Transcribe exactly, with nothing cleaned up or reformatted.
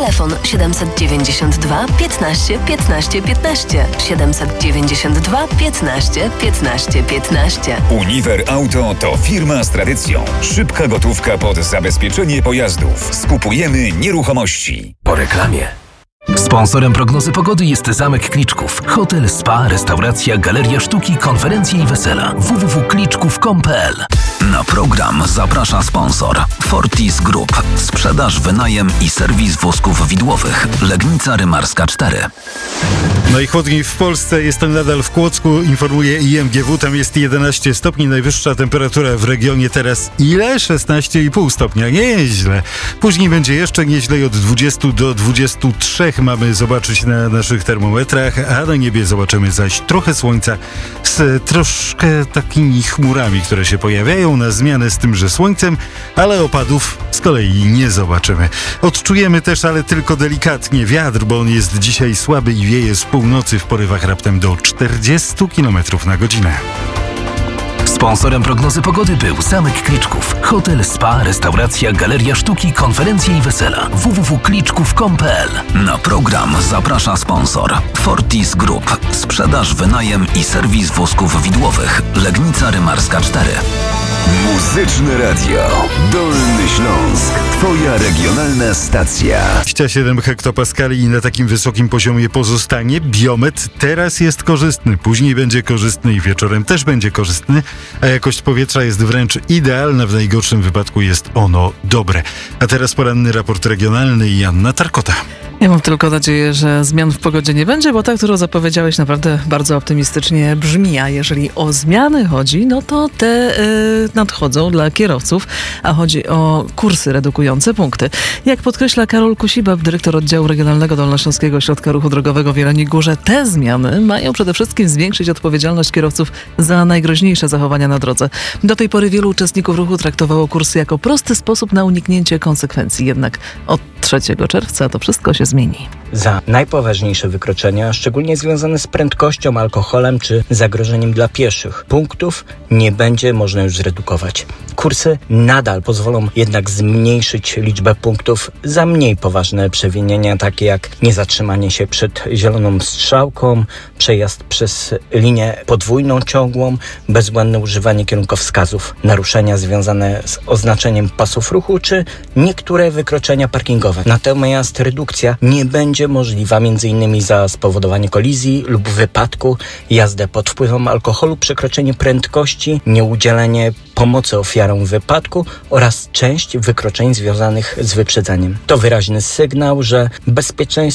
Telefon siedemset dziewięćdziesiąt dwa piętnaście piętnaście piętnaście. siedemset dziewięćdziesiąt dwa piętnaście piętnaście piętnaście. Uniwer Auto to firma z tradycją. Szybka gotówka pod zabezpieczenie pojazdów. Skupujemy nieruchomości. Po reklamie. Sponsorem prognozy pogody jest Zamek Kliczków. Hotel, spa, restauracja, galeria sztuki, konferencje i wesela. w w w kropka kliczków kropka com kropka p l. Na program zaprasza sponsor Fortis Group. Sprzedaż, wynajem i serwis wózków widłowych. Legnica Rymarska cztery. Najchłodniej w Polsce jest nadal w Kłodzku, informuje I M G W. Tam jest jedenaście stopni. Najwyższa temperatura w regionie teraz ile? szesnaście i pół stopnia. Nieźle. Później będzie jeszcze nieźle i od dwudziestu do dwudziestu trzech mamy zobaczyć na naszych termometrach, a na niebie zobaczymy zaś trochę słońca z troszkę takimi chmurami, które się pojawiają na zmianę z tymże słońcem, ale opadów z kolei nie zobaczymy. Odczujemy też, ale tylko delikatnie wiatr, bo on jest dzisiaj słaby i wieje z północy w porywach raptem do czterdziestu kilometrów na godzinę. Sponsorem prognozy pogody był Zamek Kliczków. Hotel, spa, restauracja, galeria sztuki, konferencje i wesela. w w w kropka kliczków kropka com kropka p l. Na program zaprasza sponsor Fortis Group. Sprzedaż, wynajem i serwis wózków widłowych. Legnica Rymarska cztery. Muzyczne Radio. Dolny Śląsk. Twoja regionalna stacja. dwadzieścia siedem hektopaskali i na takim wysokim poziomie pozostanie. Biometr teraz jest korzystny, później będzie korzystny i wieczorem też będzie korzystny, a jakość powietrza jest wręcz idealna. W najgorszym wypadku jest ono dobre. A teraz poranny raport regionalny i Anna Tarkota. Ja mam tylko nadzieję, że zmian w pogodzie nie będzie, bo ta, którą zapowiedziałeś, naprawdę bardzo optymistycznie brzmi. A jeżeli o zmiany chodzi, no to te y, nadchodzą dla kierowców, a chodzi o kursy redukujące punkty. Jak podkreśla Karol Kusibab, dyrektor oddziału regionalnego Dolnośląskiego Ośrodka Ruchu Drogowego w Jeleniej Górze, te zmiany mają przede wszystkim zwiększyć odpowiedzialność kierowców za najgroźniejsze zachowania na drodze. Do tej pory wielu uczestników ruchu traktowało kursy jako prosty sposób na uniknięcie konsekwencji. Jednak od trzeciego czerwca to wszystko się zmieni. Za najpoważniejsze wykroczenia, szczególnie związane z prędkością, alkoholem czy zagrożeniem dla pieszych, punktów nie będzie można już zredukować. Kursy nadal pozwolą jednak zmniejszyć liczbę punktów za mniej poważne przewinienia, takie jak niezatrzymanie się przed zieloną strzałką, przejazd przez linię podwójną ciągłą, bezbłędne używanie kierunkowskazów, naruszenia związane z oznaczeniem pasów ruchu czy niektóre wykroczenia parkingowe. Natomiast redukcja nie będzie możliwa m.in. za spowodowanie kolizji lub wypadku, jazdę pod wpływem alkoholu, przekroczenie prędkości, nieudzielenie pomocy ofiarom wypadku oraz część wykroczeń związanych z wyprzedzeniem. To wyraźny sygnał, że bezpieczeństwo